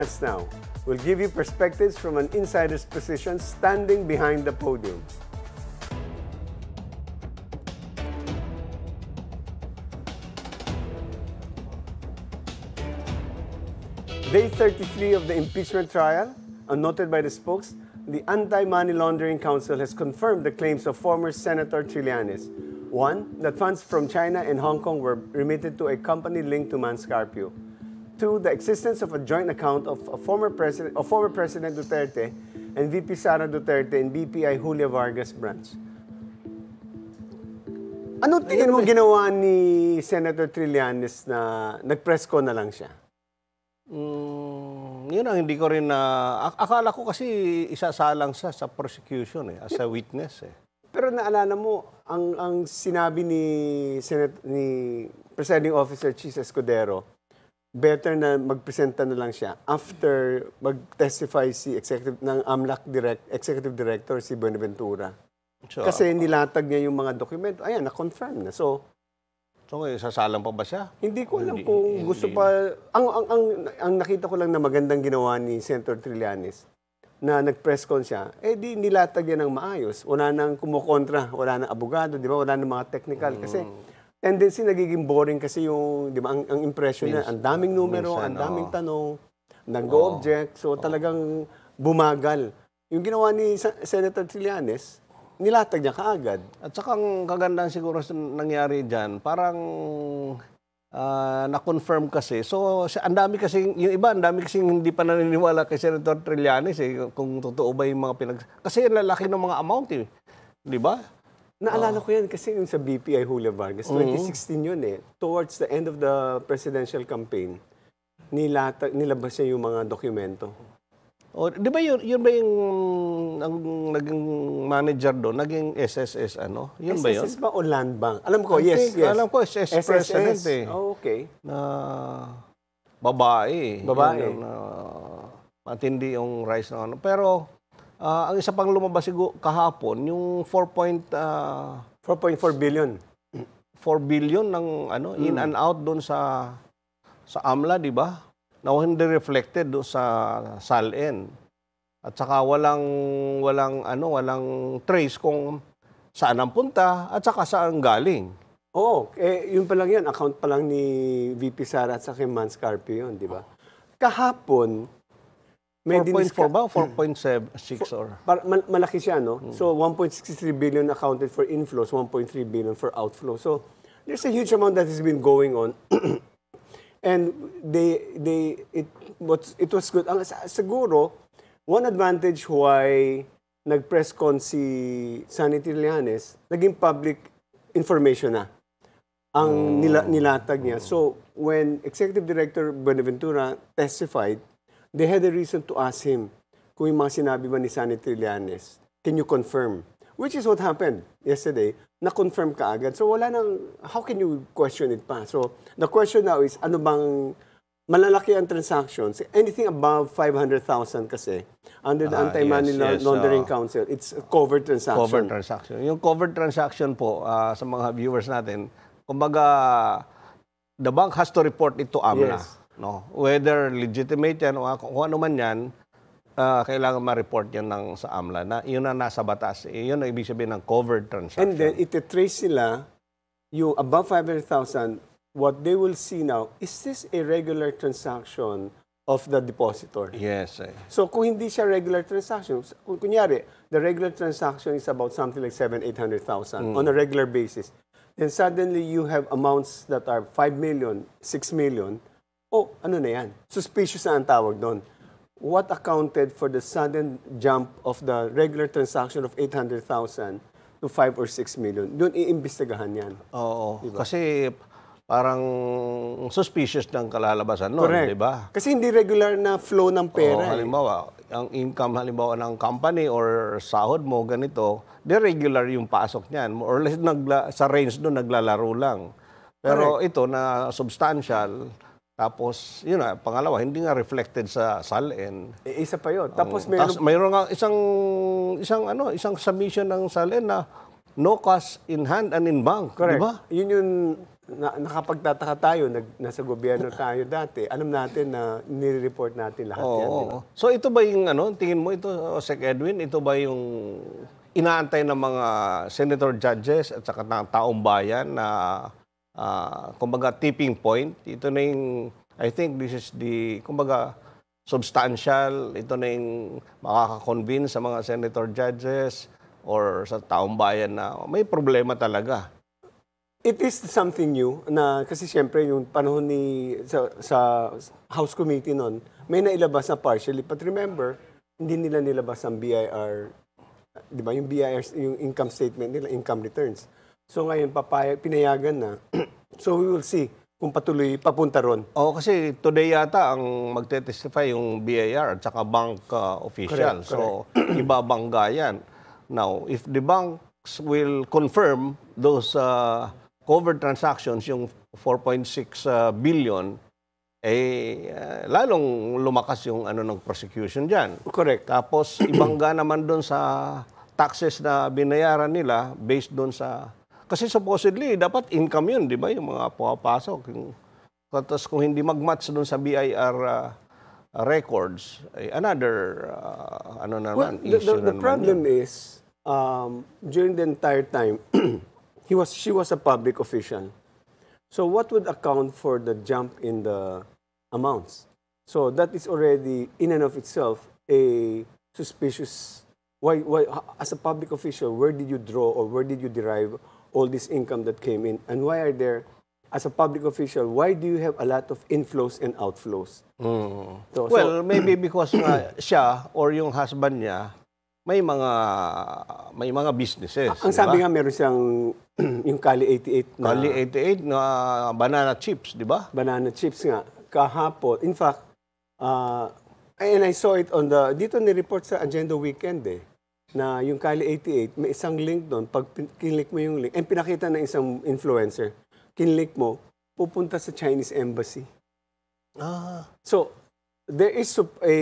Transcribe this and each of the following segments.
That's now. We'll give you perspectives from an insider's position standing behind the podium. Day 33 of the impeachment trial, noted by the spokes, the Anti-Money Laundering Council has confirmed the claims of former Senator Trillanes. One, that funds from China and Hong Kong were remitted to a company linked to Manscarpio. Two, the existence of a joint account of former President Duterte and VP Sara Duterte in BPI Julia Vargas branch. Anong tingin mo ginawa ni Senator Trillanes na nag-press ko na lang siya? Yun ang hindi ko rin akala ko kasi isasalang siya sa prosecution as a witness Pero naalala mo, ang sinabi ni Presiding Officer Chis Escudero, better na magpresenta na lang siya after mag-testify si Executive Director si Buenaventura. So, Kasi nilatag niya yung mga dokumento. Ayan, na-confirm na. So isasalang pa ba siya? hindi ko alam kung gusto pa. Ang nakita ko lang na magandang ginawa ni Senator Trillanes na nag-press con siya, di nilatag niya ng maayos. Wala nang kumukontra, wala nang abogado, di ba? Wala nang mga technical. Kasi tendency nagiging boring kasi yung, di ba, ang impression niya, ang daming numero, ang daming tanong, nag-object. So talagang bumagal. Yung ginawa ni Senator Trillanes, nilatag niya kaagad. At saka ang kagandahan siguro nangyari dyan, parang na-confirm kasi. So, ang dami kasi, yung iba, ang dami kasi hindi pa naniniwala kay Senator Trillanes kung totoo ba yung mga Kasi lalaki ng mga amount Di ba? Naalala ko yan kasi yung sa BPI Julia Vargas, 2016 yun Towards the end of the presidential campaign, nilabas niya yung mga dokumento. Di ba yun ba yung ang naging manager doon, naging SSS Yun ba yun? SSS ba o Land Bank? Alam ko, yes. Alam ko, SSS president okay. Na babae. Babae. Yun, matindi yung rise na Pero, ang isa pang lumabas kahapon, yung 4.4 billion. 4 billion ng in and out doon sa AMLA, di ba? Na hindi reflected doon sa SALN. At saka walang trace kung saan ang punta at saka saan galing. Yun pa lang yan. Account pa lang ni VP Sara at saka Manscarpio yun, di ba? Kahapon, 4.4 ba? 4.6 or? Malaki siya, no? So, 1.63 billion accounted for inflows, 1.3 billion for outflow. So, there's a huge amount that has been going on. And it was good. Siguro, one advantage why nag-press con si Sonny Trillanes, naging public information na ang nilatag niya. So, when Executive Director Buenaventura testified, they had a reason to ask him kung yung mga sinabi ba ni Sonny Trillanes, can you confirm? Which is what happened yesterday. Na-confirm ka agad. So wala nang, how can you question it pa? So the question now is, ano bang malalaki ang transactions? Anything above 500,000 kasi, under the Anti-Money Laundering Council, it's a covered transaction. Covered transaction. Yung covered transaction po, sa mga viewers natin, kumbaga, the bank has to report it to AMLA. Yes. No? Whether legitimate yan o kung ano man yan, kailangan ma-report yan sa AMLA na yun na nasa batas. Yun ang ibig sabihin ng covered transaction. And then, ititrace sila yung above 500,000, what they will see now, is this a regular transaction of the depositor? Yes. So, kung hindi siya regular transaction, kunyari, the regular transaction is about something like 700,000-800,000 on a regular basis. Then suddenly, you have amounts that are 5 million, 6 million. Ano na yan? Suspicious na ang tawag doon. What accounted for the sudden jump of the regular transaction of 800,000 to 5 or 6 million? Doon iimbestigahan yan. Oo. Diba? Kasi parang suspicious ng kalalabasan nun, di ba? Kasi hindi regular na flow ng pera. Halimbawa, ang income ng company or sahod mo, ganito, regular yung pasok niyan. More or less sa range doon, naglalaro lang. Pero ito na substantial. Tapos, yun na, pangalawa, hindi nga reflected sa SALN. Isa pa yun. Tapos mayroon nga isang submission ng SALN na no cash in hand and in bank. Correct. Diba? Yun yung nakapagtataka tayo, nasa gobyerno tayo dati, alam natin na nire-report natin lahat yan. Di ba? So ito ba yung tingin mo ito, Sec Edwin, ito ba yung inaantay ng mga senator judges at saka ng taong bayan na kumbaga tipping point? Ito na yung, I think this is the, kumbaga, substantial, ito na yung makaka-convince sa mga senator judges or sa taong bayan na may problema talaga. It is something new na kasi siyempre yung panahon sa House Committee noon, may nailabas na partially. But remember, hindi nila nilabas ang BIR, di ba? Yung BIR, yung income statement nila, income returns. So ngayon, pinayagan na. So we will see kung patuloy papunta ron. Kasi today yata ang magte-testify yung BIR at saka bank official. Correct. So ibabangga yan. Now, if the banks will confirm those covered transactions, yung 4.6 billion, lalong lumakas yung ng prosecution dyan. Correct. Tapos, ibangga naman doon sa taxes na binayaran nila based doon sa... Kasi supposedly, dapat income yun, di ba? Yung mga pumapasok. Tapos kung hindi mag-match doon sa BIR records, another issue the problem is, during the entire time, she was a public official. So what would account for the jump in the amounts? So that is already in and of itself a suspicious. Why as a public official, where did you draw or where did you derive all this income that came in? And why are there, as a public official, why do you have a lot of inflows and outflows? So, maybe because siya or yung husband niya may mga businesses. Ang sabi nga meron siyang yung Kali 88 na Kali 88 na banana chips, di ba? banana chips nga kahapon. In fact, and I saw it on dito ni-report sa Agenda Weekend na yung Kali 88, may isang link doon. Pag kinlik mo yung link, and pinakita ng isang influencer, kinlik mo, pupunta sa Chinese Embassy. So, there is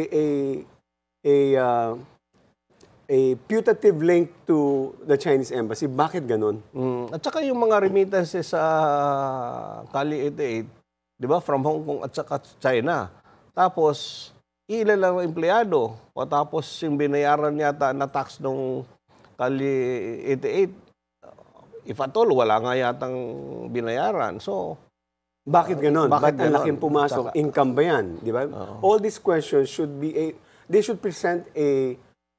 a putative link to the Chinese Embassy. Bakit ganun? At saka yung mga remittances sa Kali 88, di ba, from Hong Kong at saka China. Tapos, ilan lang ang empleyado. O tapos yung binayaran yata na tax nung Kali 88, if at all, wala nga yatang binayaran. So, Bakit ganun? bakit Ba't ang ganon? laking pumasok? Tsaka- Income ba yan? Di ba? All these questions should be they should present a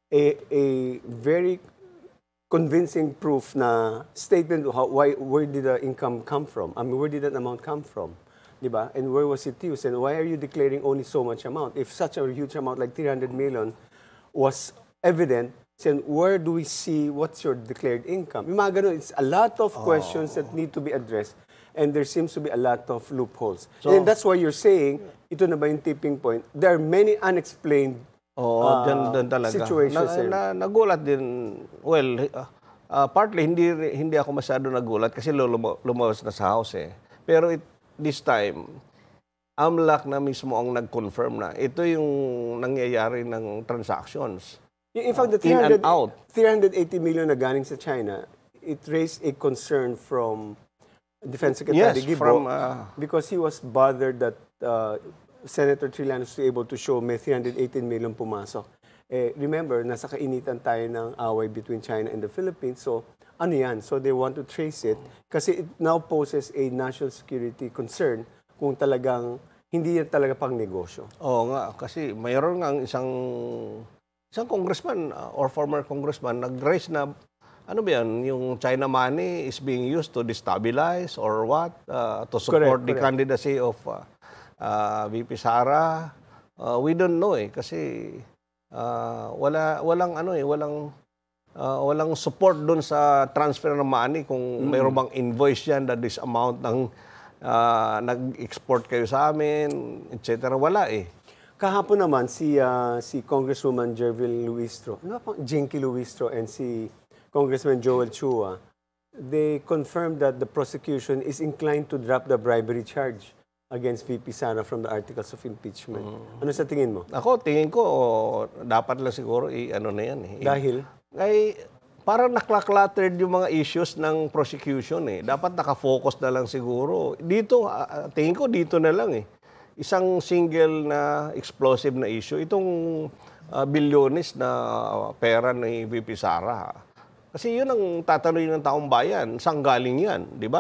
very convincing proof na statement of where did the income come from? I mean, where did that amount come from? Di ba? And where was it used? And why are you declaring only so much amount? If such a huge amount like 300 million was evident, then where do we see what's your declared income? Yung mga ganun, it's a lot of questions that need to be addressed. And there seems to be a lot of loopholes. And that's why you're saying, ito na ba yung tipping point? There are many unexplained dyan talaga. situations. Nagulat din. Well, partly hindi ako masyado nagulat kasi lumabas na sa house Pero this time, AMLAC na mismo ang nag-confirm na ito yung nangyayari ng transactions. In fact, the In and out. 380 million na galing sa China, it raised a concern from Defense Secretary Guibo because he was bothered that Senator Trillanes was able to show may 318 million pumasok. Remember, nasa kainitan tayo ng away between China and the Philippines. So, ano yan? So, they want to trace it kasi it now poses a national security concern kung talagang hindi yan talaga pang negosyo. Oo nga, kasi mayroon nga isang congressman or former congressman nag-raise na ano ba yan, yung China money is being used to destabilize or what? To support the candidacy of VP Sara. We don't know kasi walang support doon sa transfer ng money kung mayroon bang invoice yan that this amount ng nag-export kayo sa amin, etc. Wala Kahapon naman si Congresswoman Jervil Luistro, Jinky Luistro and si Congressman Joel Chua, they confirmed that the prosecution is inclined to drop the bribery charge against VP Sara from the articles of impeachment. Ano sa tingin mo? Tingin ko, dapat lang siguro ano na yan Dahil? parang nakla-cluttered yung mga issues ng prosecution eh. Dapat nakafocus na lang siguro. Dito, tingin ko dito na lang eh. Isang single na explosive na issue. Itong bilyones na pera ni VP Sara. Kasi yun ang tatanungin ng taong bayan. Saan galing yan? Di ba?